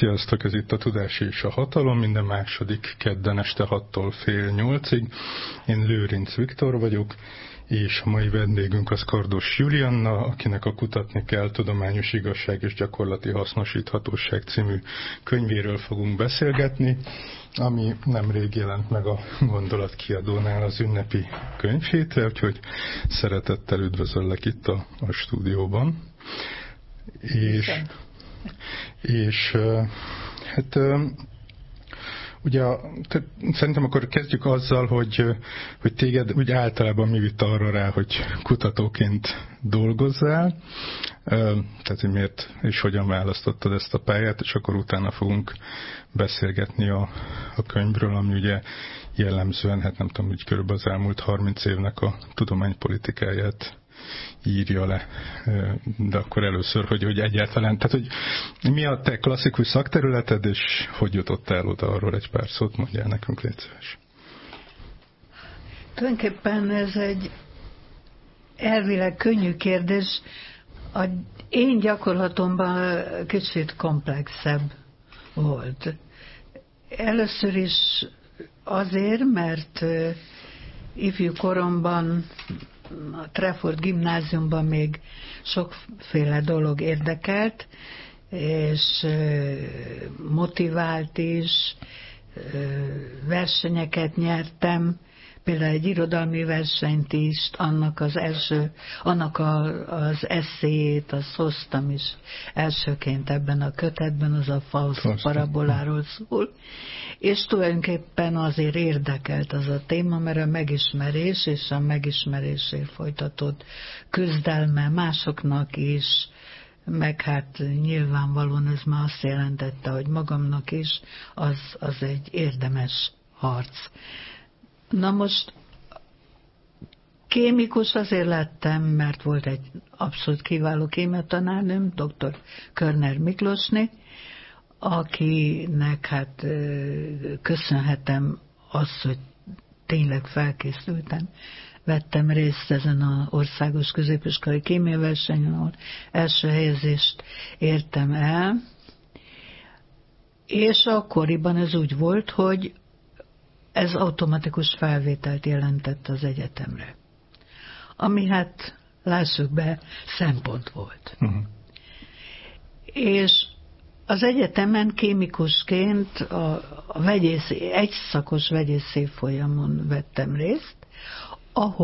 Sziasztok, ez itt a Tudás és a Hatalom, minden második kedden este 6-tól fél 8-ig. Én Lőrinc Viktor vagyok, és a mai vendégünk az Kardos Julianna, akinek a Kutatni kell, tudományos igazság és gyakorlati hasznosíthatóság című könyvéről fogunk beszélgetni, ami nemrég jelent meg a Gondolatkiadónál az ünnepi könyvhétre, úgyhogy szeretettel üdvözöllek itt a stúdióban. És hát ugye szerintem akkor kezdjük azzal, hogy téged úgy általában mi vitt arra rá, hogy kutatóként dolgozzál, tehát hogy miért és hogyan választottad ezt a pályát, és akkor utána fogunk beszélgetni a könyvről, ami ugye jellemzően, hát nem tudom, úgy körülbelül az elmúlt 30 évnek a tudománypolitikáját írja le, de akkor először, hogy egyáltalán, tehát hogy mi a te klasszikus szakterületed, és hogy jutottál oda, arról egy pár szót mondjál nekünk, légy szíves. Tulajdonképpen ez egy elvileg könnyű kérdés. A én gyakorlatomban kicsit komplexebb volt. Először is azért, mert ifjú koromban a Trefort gimnáziumban még sokféle dolog érdekelt, és motivált is, versenyeket nyertem, például egy irodalmi versenyt is, annak az eszéjét, azt hoztam is elsőként ebben a kötetben, az a Faust paraboláról szól, és tulajdonképpen azért érdekelt az a téma, mert a megismerés és a megismerésért folytatott küzdelme másoknak is, meg hát nyilvánvalóan ez már azt jelentette, hogy magamnak is, az egy érdemes harc. Na most kémikus azért lettem, mert volt egy abszolút kiváló kémiatanárnőm, dr. Körner Miklósné, akinek hát köszönhetem azt, hogy tényleg felkészültem. Vettem részt ezen az országos középiskolai kémiaversenyen, ahol első helyezést értem el, és akkoriban ez úgy volt, hogy ez automatikus felvételt jelentett az egyetemre. Ami hát, lássuk be, szempont volt. És az egyetemen kémikusként a egyszakosz vegyész évfolyamon vettem részt, ahol